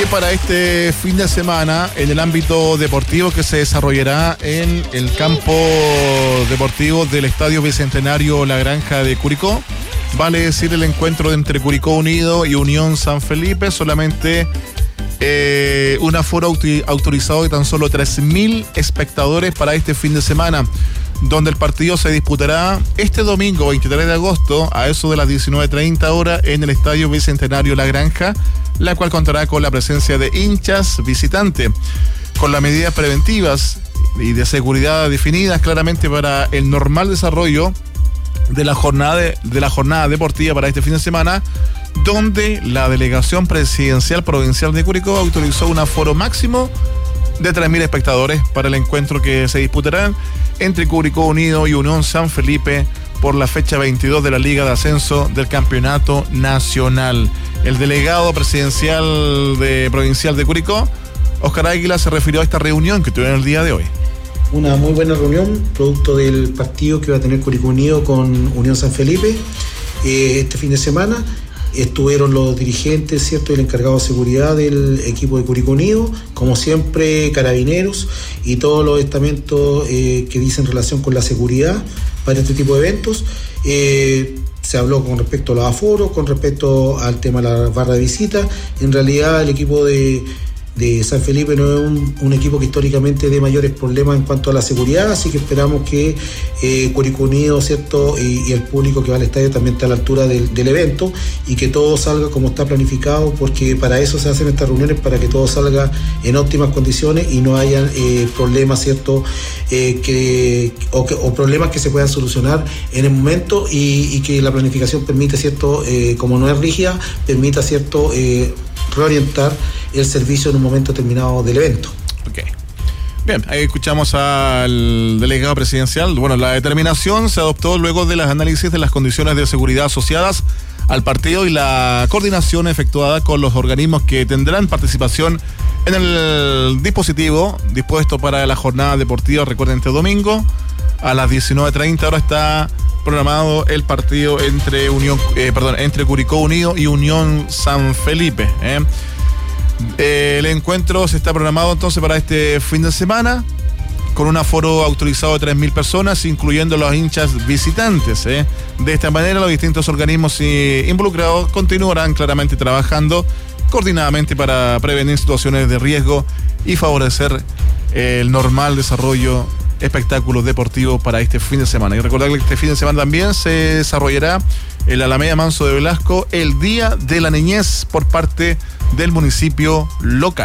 para este fin de semana en el ámbito deportivo que se desarrollará en el campo deportivo del Estadio Bicentenario La Granja de Curicó. Vale decir, el encuentro entre Curicó Unido y Unión San Felipe, solamente un aforo autorizado de tan solo 3.000 espectadores para este fin de semana, donde el partido se disputará este domingo 23 de agosto a eso de las 19:30 horas en el Estadio Bicentenario La Granja, la cual contará con la presencia de hinchas visitantes, con las medidas preventivas y de seguridad definidas claramente para el normal desarrollo de la jornada deportiva para este fin de semana, donde la delegación presidencial provincial de Curicó autorizó un aforo máximo de 3.000 espectadores para el encuentro que se disputará entre Curicó Unido y Unión San Felipe por la fecha 22 de la Liga de Ascenso del Campeonato Nacional. El delegado presidencial provincial de Curicó, Óscar Águila, se refirió a esta reunión que tuvieron el día de hoy. Una muy buena reunión, producto del partido que va a tener Curicó Unido con Unión San Felipe este fin de semana. Estuvieron los dirigentes, ¿cierto?, y el encargado de seguridad del equipo de Curicó Unido, como siempre, carabineros y todos los estamentos que dicen relación con la seguridad para este tipo de eventos. Se habló con respecto a los aforos, con respecto al tema de la barra de visita. En realidad el equipo de San Felipe no es un equipo que históricamente dé mayores problemas en cuanto a la seguridad, así que esperamos que Curicó Unido, ¿cierto?, y el público que va al estadio también esté a la altura del evento y que todo salga como está planificado, porque para eso se hacen estas reuniones, para que todo salga en óptimas condiciones y no haya problemas, ¿cierto?, o problemas que se puedan solucionar en el momento y que la planificación permite, ¿cierto?, como no es rígida, permita, ¿cierto?, reorientar el servicio en un momento determinado del evento. Ok. Bien, ahí escuchamos al delegado presidencial. Bueno, la determinación se adoptó luego de los análisis de las condiciones de seguridad asociadas al partido y la coordinación efectuada con los organismos que tendrán participación en el dispositivo dispuesto para la jornada deportiva. Recuerden, este domingo a las 19:30 horas está programado el partido entre Curicó Unido y Unión San Felipe. El encuentro se está programado entonces para este fin de semana con un aforo autorizado de 3.000 personas, incluyendo los hinchas visitantes. De esta manera, los distintos organismos involucrados continuarán claramente trabajando coordinadamente para prevenir situaciones de riesgo y favorecer el normal desarrollo espectáculos deportivos para este fin de semana. Y recordar que este fin de semana también se desarrollará en la Alameda Manso de Velasco el Día de la Niñez por parte del municipio local.